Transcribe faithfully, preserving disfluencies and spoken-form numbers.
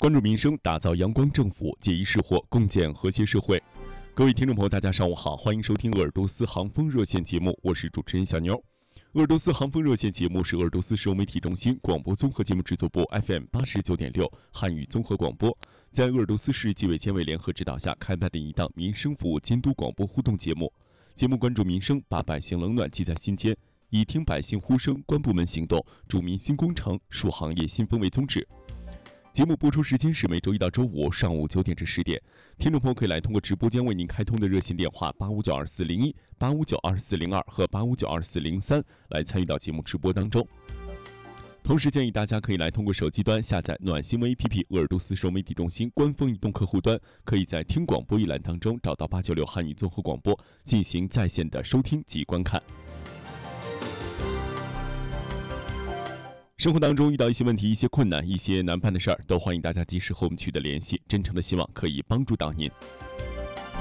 关注民生，打造阳光政府，解疑释惑，共建和谐社会。各位听众朋友，大家上午好，欢迎收听鄂尔多斯航风热线节目，我是主持人小妞。鄂尔多斯航风热线节目是鄂尔多斯市委媒体中心广播综合节目制作部 F M 八十九点六汉语综合广播，在鄂尔多斯市纪委监委联合指导下开办的一档民生服务监督广播互动节目。节目关注民生，把百姓冷暖记在心间，以听百姓呼声，观部门行动，助民心工程，树行业新风为宗旨。节目播出时间是每周一到周五上午九点至十点，听众朋友可以来通过直播间为您开通的热线电话八五九二四零一、八五九二四零二和八五九二四零三来参与到节目直播当中。同时建议大家可以来通过手机端下载暖新闻 A P P 鄂尔多斯市委媒体中心官方移动客户端，可以在听广播一栏当中找到八九六汉语综合广播进行在线的收听及观看。生活当中遇到一些问题、一些困难、一些难办的事儿，都欢迎大家及时和我们取得联系，真诚的希望可以帮助到您。